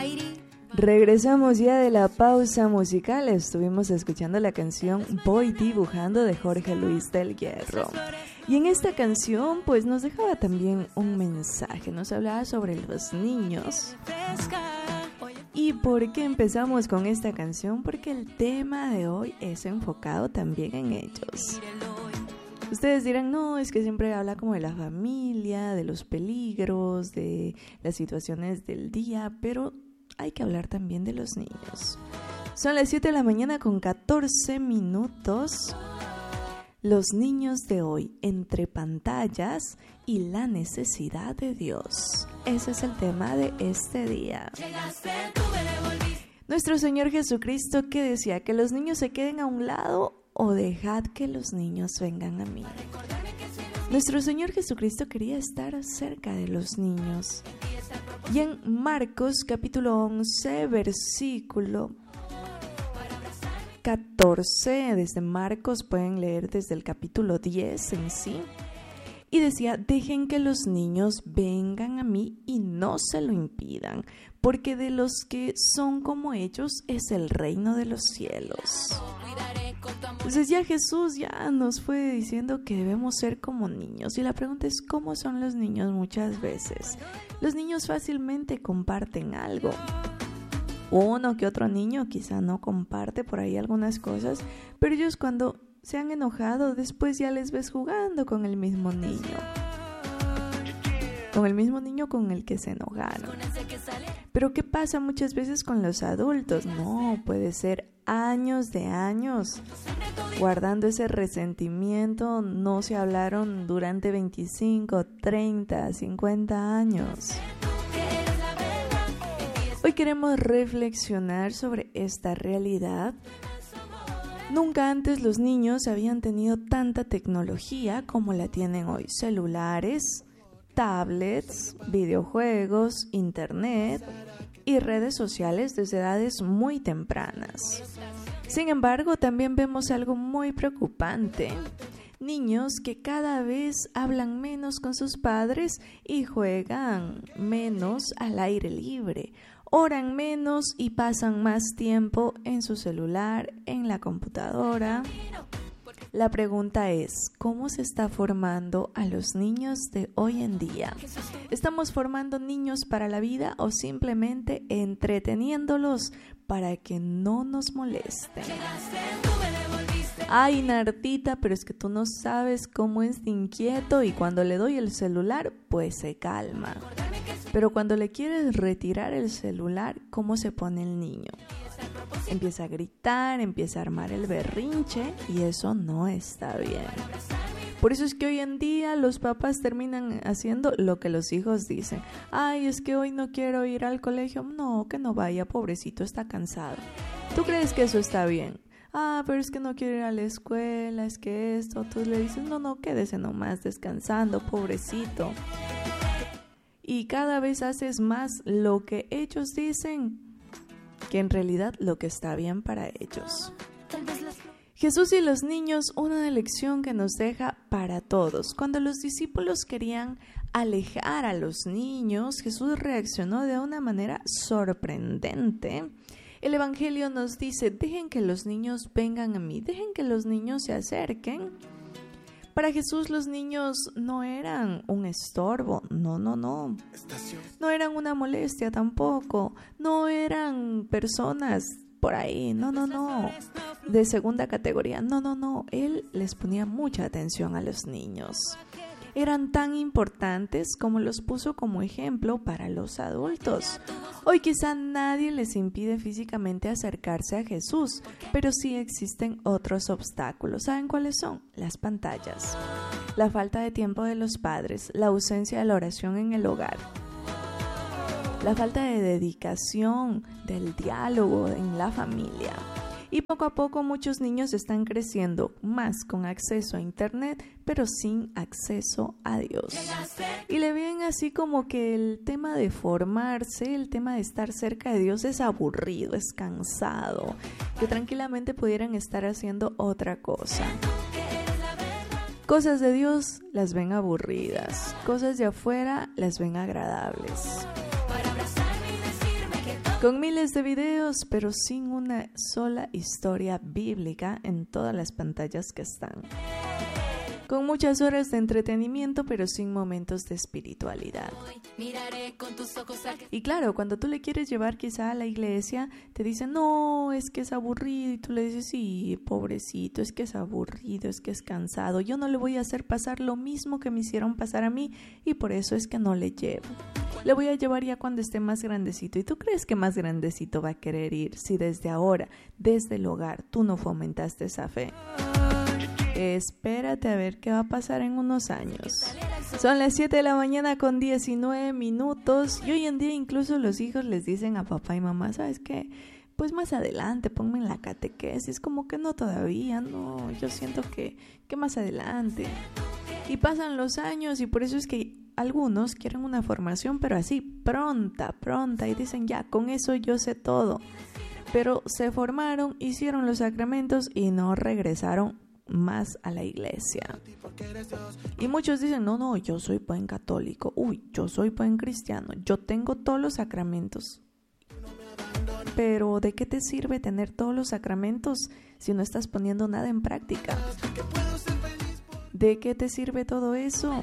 Regresamos ya de la pausa musical. Estuvimos escuchando la canción Voy Dibujando de Jorge Luis del Hierro. Y en esta canción pues nos dejaba también un mensaje, nos hablaba sobre los niños. ¿Y por qué empezamos con esta canción? Porque el tema de hoy es enfocado también en ellos. Ustedes dirán, no, es que siempre habla como de la familia, de los peligros, de las situaciones del día, pero hay que hablar también de los niños. Son las 7 de la mañana con 14 minutos. Los niños de hoy, entre pantallas y la necesidad de Dios. Ese es el tema de este día. Nuestro Señor Jesucristo, que decía que los niños se queden a un lado o dejad que los niños vengan a mí. Nuestro Señor Jesucristo quería estar cerca de los niños. Y en Marcos capítulo 11, versículo 14, desde Marcos pueden leer desde el capítulo 10 en sí. Y decía, dejen que los niños vengan a mí y no se lo impidan, porque de los que son como ellos es el reino de los cielos. Entonces ya Jesús ya nos fue diciendo que debemos ser como niños. Y la pregunta es, ¿cómo son los niños muchas veces? Los niños fácilmente comparten algo. Uno que otro niño quizá no comparte por ahí algunas cosas, pero ellos cuando se han enojado, después ya les ves jugando con el mismo niño. Con el mismo niño con el que se enojaron. Pero ¿qué pasa muchas veces con los adultos? No, puede ser años de años guardando ese resentimiento, no se hablaron durante 25, 30, 50 años. Hoy queremos reflexionar sobre esta realidad. Nunca antes los niños habían tenido tanta tecnología como la tienen hoy. Celulares, tablets, videojuegos, internet y redes sociales desde edades muy tempranas. Sin embargo, también vemos algo muy preocupante. Niños que cada vez hablan menos con sus padres y juegan menos al aire libre. Oran menos y pasan más tiempo en su celular, en la computadora. La pregunta es, ¿cómo se está formando a los niños de hoy en día? ¿Estamos formando niños para la vida o simplemente entreteniéndolos para que no nos molesten? Ay, Nartita, pero es que tú no sabes cómo es de inquieto y cuando le doy el celular, pues se calma. Pero cuando le quieres retirar el celular, ¿cómo se pone el niño? Empieza a gritar, empieza a armar el berrinche y eso no está bien. Por eso es que hoy en día los papás terminan haciendo lo que los hijos dicen. Ay, es que hoy no quiero ir al colegio. No, que no vaya, pobrecito, está cansado. ¿Tú crees que eso está bien? Ah, pero es que no quiero ir a la escuela, es que esto. Tú le dices, no, quédese nomás descansando, pobrecito. Y cada vez haces más lo que ellos dicen que en realidad lo que está bien para ellos. Jesús y los niños, una lección que nos deja para todos. Cuando los discípulos querían alejar a los niños, Jesús reaccionó de una manera sorprendente. El Evangelio nos dice, dejen que los niños vengan a mí, dejen que los niños se acerquen. Para Jesús los niños no eran un estorbo, no. No eran una molestia tampoco, no eran personas por ahí, no. De segunda categoría, no. Él les ponía mucha atención a los niños. Eran tan importantes como los puso como ejemplo para los adultos. Hoy quizá nadie les impide físicamente acercarse a Jesús, pero sí existen otros obstáculos. ¿Saben cuáles son? Las pantallas, la falta de tiempo de los padres, la ausencia de la oración en el hogar, la falta de dedicación, del diálogo en la familia. Y poco a poco muchos niños están creciendo más con acceso a internet, pero sin acceso a Dios. Y le ven así como que el tema de formarse, el tema de estar cerca de Dios es aburrido, es cansado, que tranquilamente pudieran estar haciendo otra cosa. Cosas de Dios las ven aburridas, cosas de afuera las ven agradables. Para abrazarme y decirme que Con miles de videos, pero sin una sola historia bíblica en todas las pantallas que están. Con muchas horas de entretenimiento, pero sin momentos de espiritualidad. Y claro, cuando tú le quieres llevar quizá a la iglesia, te dicen, no, es que es aburrido. Y tú le dices, sí, pobrecito, es que es aburrido, es que es cansado. Yo no le voy a hacer pasar lo mismo que me hicieron pasar a mí y por eso es que no le llevo. Le voy a llevar ya cuando esté más grandecito. ¿Y tú crees que más grandecito va a querer ir si desde ahora, desde el hogar, tú no fomentaste esa fe? Espérate a ver qué va a pasar en unos años. Son las 7 de la mañana con 19 minutos y hoy en día incluso los hijos les dicen a papá y mamá, ¿sabes qué? Pues más adelante, ponme en la catequesis. Como que no todavía, no, yo siento que más adelante. Y pasan los años y por eso es que algunos quieren una formación, pero así, pronta, y dicen, ya, con eso yo sé todo. Pero se formaron, hicieron los sacramentos y no regresaron más a la iglesia. Y muchos dicen, no, yo soy buen católico, yo soy buen cristiano, yo tengo todos los sacramentos. Pero ¿de qué te sirve tener todos los sacramentos si no estás poniendo nada en práctica? ¿De qué te sirve todo eso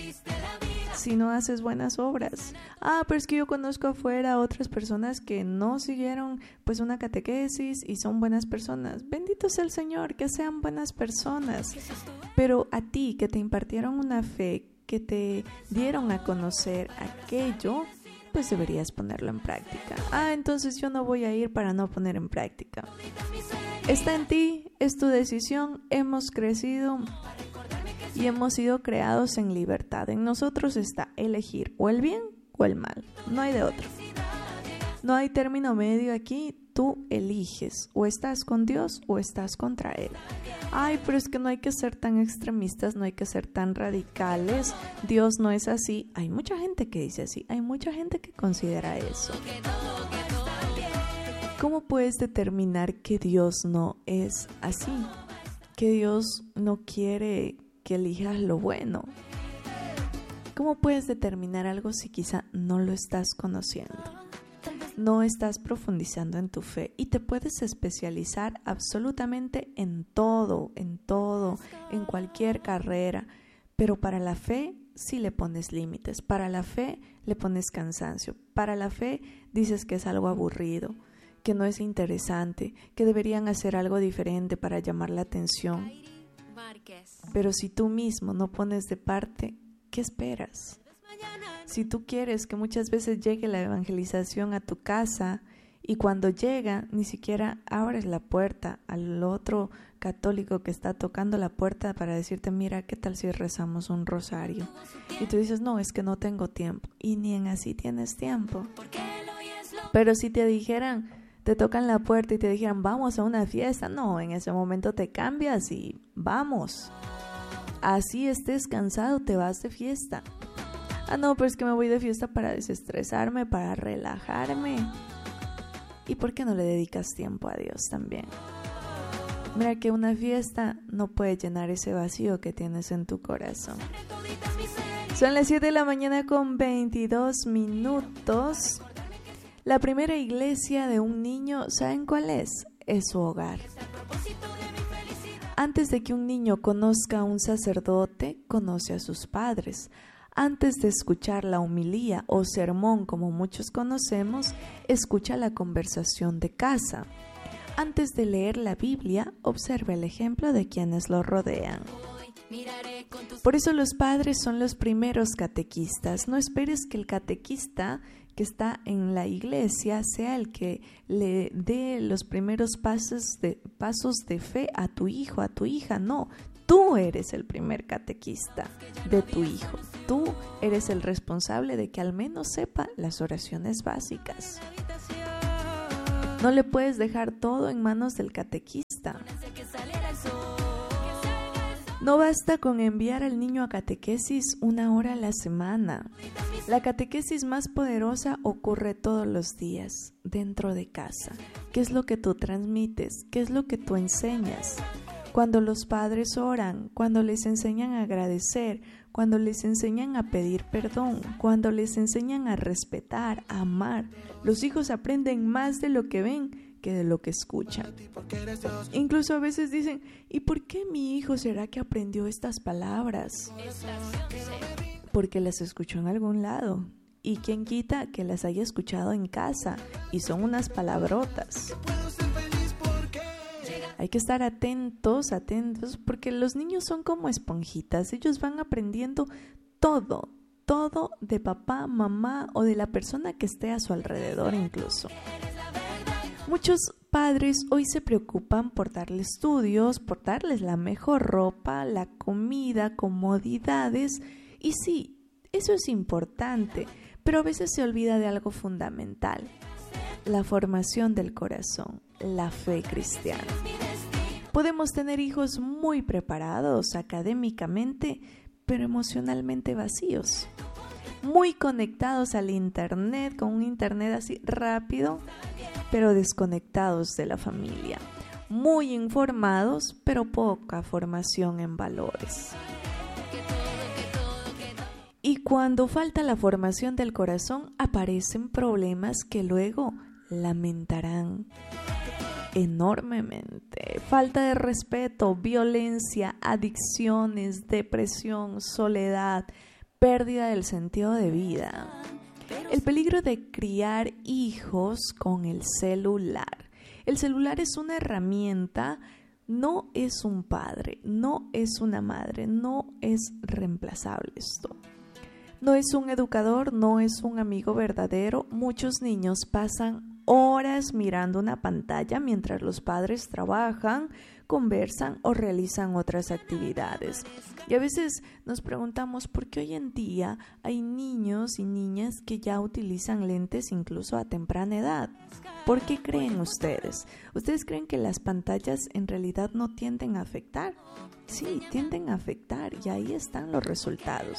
si no haces buenas obras? Pero es que yo conozco afuera otras personas que no siguieron pues una catequesis y son buenas personas. Bendito sea el Señor, que sean buenas personas. Pero a ti, que te impartieron una fe, que te dieron a conocer aquello, pues deberías ponerlo en práctica. Entonces yo no voy a ir para no poner en práctica. Está en ti, es tu decisión. Hemos crecido y hemos sido creados en libertad. En nosotros está elegir o el bien o el mal. No hay de otro. No hay término medio aquí. Tú eliges. O estás con Dios o estás contra Él. Pero es que no hay que ser tan extremistas, no hay que ser tan radicales. Dios no es así. Hay mucha gente que dice así. Hay mucha gente que considera eso. ¿Cómo puedes determinar que Dios no es así? Que Dios no quiere que elijas lo bueno. ¿Cómo puedes determinar algo si quizá no lo estás conociendo? No estás profundizando en tu fe y te puedes especializar absolutamente en todo, en cualquier carrera, pero para la fe sí le pones límites, para la fe le pones cansancio, para la fe dices que es algo aburrido, que no es interesante, que deberían hacer algo diferente para llamar la atención. Pero si tú mismo no pones de parte, ¿qué esperas? Si tú quieres que muchas veces llegue la evangelización a tu casa y cuando llega ni siquiera abres la puerta al otro católico que está tocando la puerta para decirte, mira, ¿qué tal si rezamos un rosario? Y tú dices, no, es que no tengo tiempo. Y ni en así tienes tiempo. Pero si te dijeran, te tocan la puerta y te dijeran, vamos a una fiesta, no, en ese momento te cambias y vamos. Así estés cansado, te vas de fiesta. No, pero es que me voy de fiesta para desestresarme, para relajarme. ¿Y por qué no le dedicas tiempo a Dios también? Mira que una fiesta no puede llenar ese vacío que tienes en tu corazón. Son las 7 de la mañana con 22 minutos. La primera iglesia de un niño, ¿saben cuál es? Es su hogar. Antes de que un niño conozca a un sacerdote, conoce a sus padres. Antes de escuchar la homilía o sermón, como muchos conocemos, escucha la conversación de casa. Antes de leer la Biblia, observa el ejemplo de quienes lo rodean. Por eso los padres son los primeros catequistas. No esperes que el catequista que está en la iglesia sea el que le dé los primeros pasos de fe a tu hijo, a tu hija. No, tú eres el primer catequista de tu hijo. Tú eres el responsable de que al menos sepa las oraciones básicas. No le puedes dejar todo en manos del catequista. No basta con enviar al niño a catequesis 1 hora a la semana. La catequesis más poderosa ocurre todos los días, dentro de casa. ¿Qué es lo que tú transmites? ¿Qué es lo que tú enseñas? Cuando los padres oran, cuando les enseñan a agradecer, cuando les enseñan a pedir perdón, cuando les enseñan a respetar, a amar, los hijos aprenden más de lo que ven que de lo que escuchan. Incluso a veces dicen, ¿y por qué mi hijo será que aprendió estas palabras? Porque las escuchó en algún lado. ¿Y quién quita que las haya escuchado en casa? Y son unas palabrotas. Hay que estar atentos, porque los niños son como esponjitas. Ellos van aprendiendo todo de papá, mamá o de la persona que esté a su alrededor incluso. Muchos padres hoy se preocupan por darles estudios, por darles la mejor ropa, la comida, comodidades. Y sí, eso es importante, pero a veces se olvida de algo fundamental: la formación del corazón, la fe cristiana. Podemos tener hijos muy preparados académicamente, pero emocionalmente vacíos. Muy conectados al internet, con un internet así rápido, pero desconectados de la familia. Muy informados, pero poca formación en valores. Y cuando falta la formación del corazón, aparecen problemas que luego lamentarán enormemente. Falta de respeto, violencia, adicciones, depresión, soledad, pérdida del sentido de vida. El peligro de criar hijos con el celular. El celular es una herramienta, no es un padre, no es una madre, no es reemplazable esto. No es un educador, no es un amigo verdadero. Muchos niños pasan horas mirando una pantalla mientras los padres trabajan, conversan o realizan otras actividades. Y a veces nos preguntamos por qué hoy en día hay niños y niñas que ya utilizan lentes incluso a temprana edad. ¿Por qué creen ustedes? ¿Ustedes creen que las pantallas en realidad no tienden a afectar? Sí, tienden a afectar y ahí están los resultados.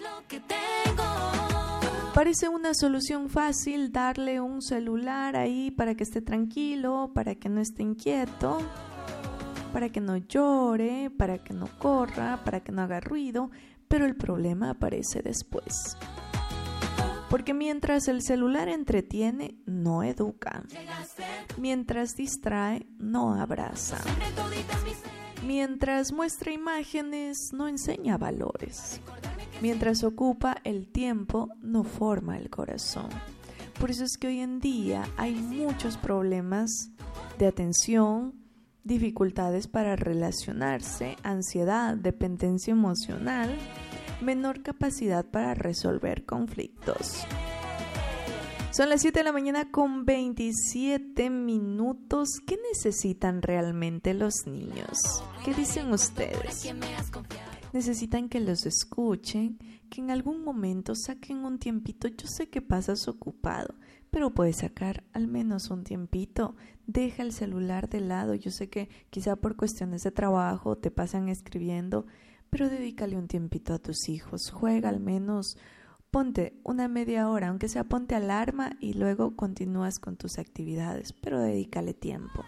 Parece una solución fácil darle un celular ahí para que esté tranquilo, para que no esté inquieto, para que no llore, para que no corra, para que no haga ruido, pero el problema aparece después. Porque mientras el celular entretiene, no educa. Mientras distrae, no abraza. Mientras muestra imágenes, no enseña valores. Mientras ocupa el tiempo, no forma el corazón. Por eso es que hoy en día hay muchos problemas de atención, dificultades para relacionarse, ansiedad, dependencia emocional, menor capacidad para resolver conflictos. Son las 7 de la mañana con 27 minutos. ¿Qué necesitan realmente los niños? ¿Qué dicen ustedes? Necesitan que los escuchen, que en algún momento saquen un tiempito. Yo sé que pasas ocupado, pero puedes sacar al menos un tiempito. Deja el celular de lado. Yo sé que quizá por cuestiones de trabajo te pasan escribiendo, pero dedícale un tiempito a tus hijos. Juega al menos, ponte una media hora, aunque sea ponte alarma y luego continúas con tus actividades, pero dedícale tiempo.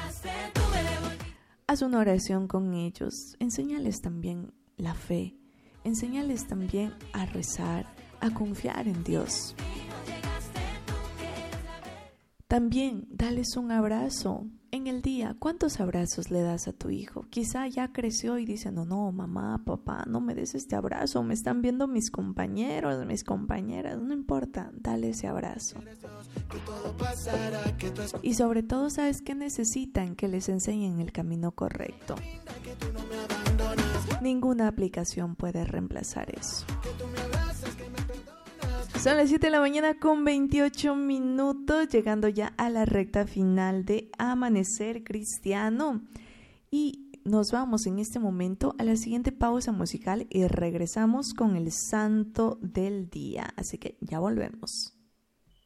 Haz una oración con ellos. Enséñales también la fe. Enséñales también a rezar, a confiar en Dios. También dales un abrazo en el día. ¿Cuántos abrazos le das a tu hijo? Quizá ya creció y dice, no, mamá, papá, no me des este abrazo. Me están viendo mis compañeros, mis compañeras. No importa, dale ese abrazo. Y sobre todo, ¿sabes qué necesitan? Que les enseñen el camino correcto. Ninguna aplicación puede reemplazar eso. Son las 7 de la mañana con 28 minutos, llegando ya a la recta final de Amanecer Cristiano. Y nos vamos en este momento a la siguiente pausa musical y regresamos con el Santo del Día. Así que ya volvemos.